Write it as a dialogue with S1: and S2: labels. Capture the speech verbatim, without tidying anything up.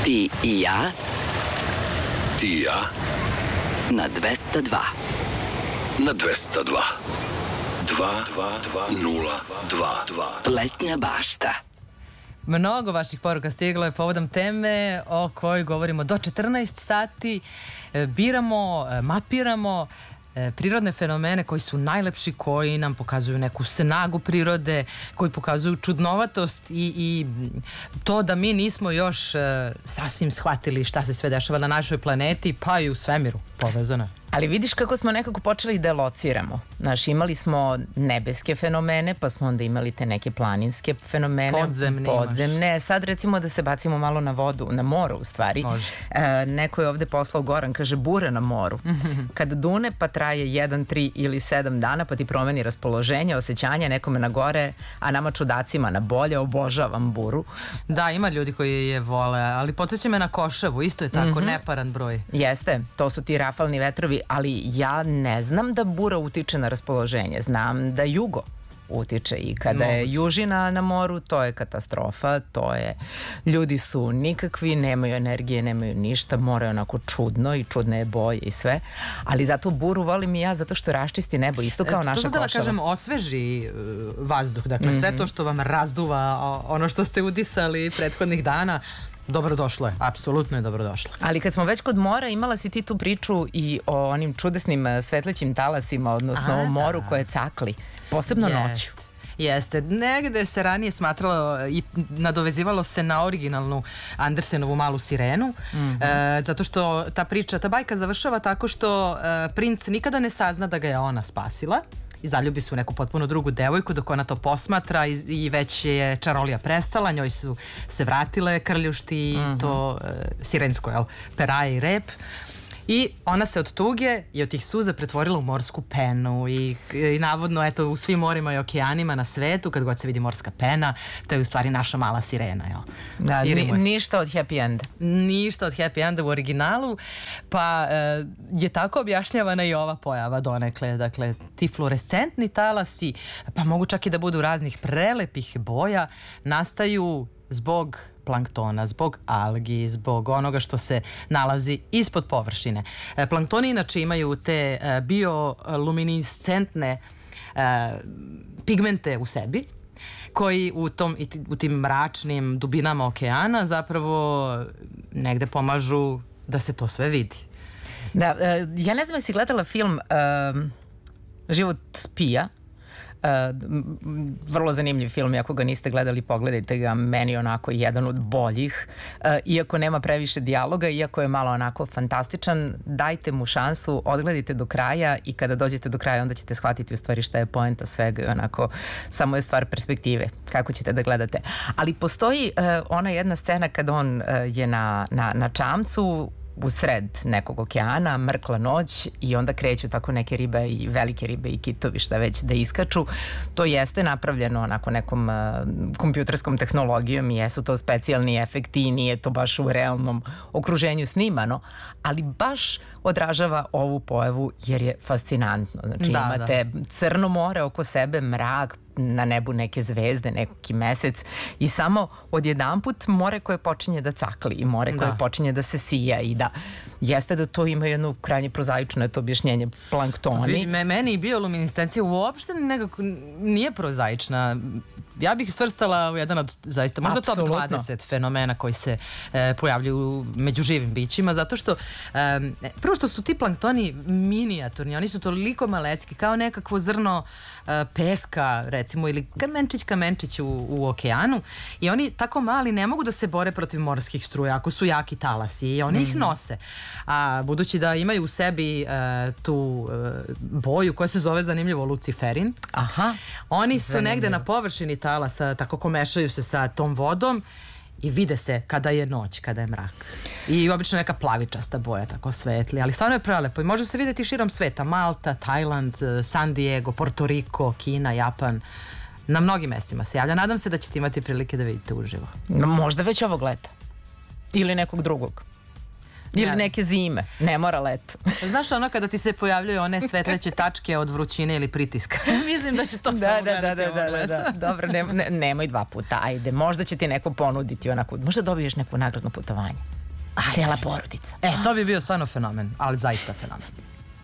S1: Ti i ja.
S2: Ti i ja.
S1: Na dvesta dva.
S2: Na dvesta dva. Dva, dva, dva, nula, dva, dva.
S1: Letnja bašta.
S3: Mnogo vaših poruka stiglo je povodom teme o kojoj govorimo do četrnaest sati. Biramo, mapiramo prirodne fenomene koji su najlepši, koji nam pokazuju neku snagu prirode, koji pokazuju čudnovatost i, i to da mi nismo još sasvim shvatili šta se sve dešava na našoj planeti, pa i u svemiru povezano.
S4: Ali vidiš kako smo nekako počeli da lociramo. Znaš, imali smo nebeske fenomene, pa smo onda imali te neke planinske fenomene.
S3: Podzemne.
S4: Podzemne. Sad recimo da se bacimo malo na vodu, na moru u stvari.
S3: Može.
S4: E, neko je ovde poslao Goran, kaže bura na moru. Kad dune pa traje jedan, tri ili sedam dana, pa ti promeni raspoloženje, osjećanje nekome na gore, a nama čudacima na bolje. Obožavam buru.
S3: Da, ima ljudi koji je vole, ali podsjeća me na Košavu, isto je tako, mm-hmm. neparan broj.
S4: Jeste, to su ti rafalni vetrovi, ali ja ne znam da bura utiče na raspoloženje, znam da jugo utiče i kada Moguće. je južina na moru, to je katastrofa, to je, ljudi su nikakvi, nemaju energije, nemaju ništa, more je onako čudno i čudne je boje i sve, ali zato buru volim i ja zato što raščisti nebo, isto kao e, naša Košava.
S3: To zato da kažem, osveži uh, vazduh, dakle mm-hmm. sve to što vam razduva ono što ste udisali prethodnih dana, dobrodošlo je, apsolutno je dobrodošlo.
S4: Ali kad smo već kod mora, imala si ti tu priču i o onim čudesnim svetlećim talasima, odnosno A, o moru da. koje cakli, posebno
S3: Jest.
S4: noću.
S3: Jeste, negde se ranije smatralo i nadovezivalo se na originalnu Andersenovu Malu sirenu, mm-hmm. e, zato što ta priča, ta bajka završava tako što e, princ nikada ne sazna da ga je ona spasila i zaljubi se u neku potpuno drugu devojku dok ona to posmatra i, i već je čarolija prestala, njoj su se vratile krljušti i mm-hmm. to e, sirensko, jel, peraje i rep. I ona se od tuge i od tih suza pretvorila u morsku penu i, i navodno eto u svim morima i okeanima na svetu kad god se vidi morska pena, to je u stvari naša mala sirena, jel?
S4: Da, ni, ništa od happy enda.
S3: Ništa od happy enda u originalu, pa e, je tako objašnjavana i ova pojava donekle, dakle ti fluorescentni talasi, pa mogu čak i da budu raznih prelepih boja, nastaju zbog planktona, zbog algi, zbog onoga što se nalazi ispod površine. E, planktoni inače imaju te e, bioluminiscentne e, pigmente u sebi, koji u, tom, u tim mračnim dubinama okeana zapravo negde pomažu da se to sve vidi.
S4: Da, e, ja ne znam jesi gledala film e, Život Pija. Uh, vrlo zanimljiv film, ako ga niste gledali pogledajte ga, meni onako jedan od boljih, uh, iako nema previše dijaloga, iako je malo onako fantastičan, dajte mu šansu, odgledajte do kraja i kada dođete do kraja onda ćete shvatiti u stvari šta je poenta svega i onako samo je stvar perspektive kako ćete da gledate, ali postoji uh, ona jedna scena kada on uh, je na, na, na čamcu u sred nekog okeana, mrkla noć i onda kreću tako neke ribe i velike ribe i kitovi šta već da iskaču. To jeste napravljeno onako nekom uh, kompjuterskom tehnologijom i jesu to specijalni efekti i nije to baš u realnom okruženju snimano, ali baš odražava ovu pojavu jer je fascinantno. Znači da, imate da. crno more oko sebe, mrak, na nebu neke zvezde, neki mesec i samo odjedanput more koje počinje da cakli i more koje da. počinje da se sija i da jeste da to ima jedno krajnje prozaično to objašnjenje planktoni.
S3: Me, meni bioluminiscencija uopšte nekako nije prozaična. Ja bih svrstala u jedan od zaista možda top dvadeset fenomena koji se e, pojavljuju među živim bićima, zato što e, prvo što su ti planktoni minijaturni, oni su toliko malecki kao nekakvo zrno e, peska recimo ili kamenčić kamenčić u, u okeanu i oni tako mali ne mogu da se bore protiv morskih struja ako su jaki talasi i oni mm-hmm. ih nose. A budući da imaju u sebi e, tu e, boju koja se zove zanimljivo luciferin,
S4: Aha,
S3: oni su
S4: zanimljivo.
S3: negde na površini talasa, tako komešaju se sa tom vodom i vide se kada je noć, kada je mrak. I obično neka plavičasta boja tako svetli, ali stvarno je prelepo i može se vidjeti širom sveta, Malta, Tajland, San Diego, Porto Riko, Kina, Japan, na mnogim mestima se javlja. Nadam se da ćete imati prilike da vidite uživo.
S4: Možda već ovog leta ili nekog drugog. Ili
S3: Ja.
S4: neke zime, ne mora leto.
S3: Znaš ono kada ti se pojavljaju one svetleće tačke od vrućine ili pritiska? Mislim da će to
S4: Da,
S3: samo
S4: da, da,
S3: gledati
S4: da,
S3: ovog
S4: da, da,
S3: leta.
S4: da. Dobro, ne, ne, nemoj dva puta, ajde. Možda će ti neko ponuditi onako, možda dobiješ neko nagradno putovanje. Cela porodica.
S3: E, to bi bio stvarno fenomen, ali zaista fenomen.